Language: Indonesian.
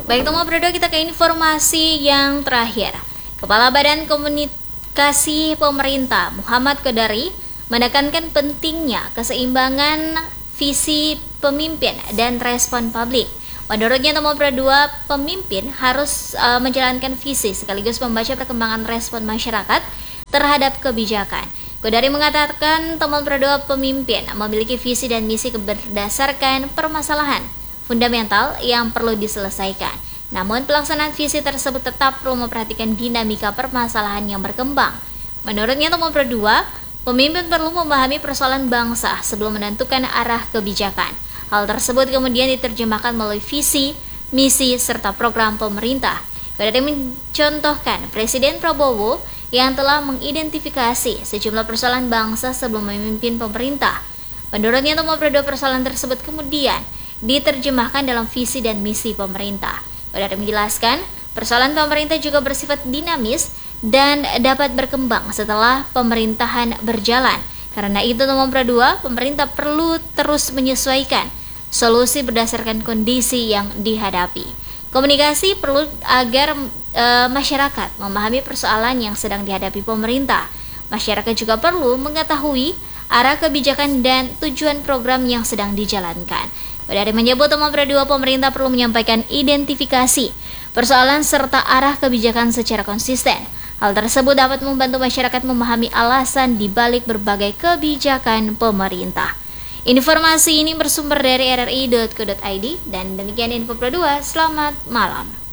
Baik teman Bro, kita ke informasi yang terakhir. Kepala Badan Komunikasi Pemerintah Muhammad Kodari menekankan pentingnya keseimbangan visi pemimpin dan respon publik. Menurutnya teman Bro, pemimpin harus menjalankan visi sekaligus membaca perkembangan respon masyarakat terhadap kebijakan. Kodari mengatakan teman Bro, pemimpin memiliki visi dan misi berdasarkan permasalahan fundamental yang perlu diselesaikan. Namun pelaksanaan visi tersebut tetap perlu memperhatikan dinamika permasalahan yang berkembang. Menurutnya teman Bro, pemimpin perlu memahami persoalan bangsa sebelum menentukan arah kebijakan. Hal tersebut kemudian diterjemahkan melalui visi, misi, serta program pemerintah. Kodari mencontohkan Presiden Prabowo yang telah mengidentifikasi sejumlah persoalan bangsa sebelum memimpin pemerintah. Menurutnya teman Bro, persoalan tersebut kemudian diterjemahkan dalam visi dan misi pemerintah. Kodari menjelaskan, persoalan pemerintah juga bersifat dinamis dan dapat berkembang setelah pemerintahan berjalan. Karena itu teman Bro, pemerintah perlu terus menyesuaikan solusi berdasarkan kondisi yang dihadapi. Komunikasi perlu agar masyarakat memahami persoalan yang sedang dihadapi pemerintah. Masyarakat juga perlu mengetahui arah kebijakan dan tujuan program yang sedang dijalankan. Kodari menyebut teman Bro, pemerintah perlu menyampaikan identifikasi persoalan serta arah kebijakan secara konsisten. Hal tersebut dapat membantu masyarakat memahami alasan di balik berbagai kebijakan pemerintah. Informasi ini bersumber dari rri.co.id dan demikian info Pro 2. Selamat malam.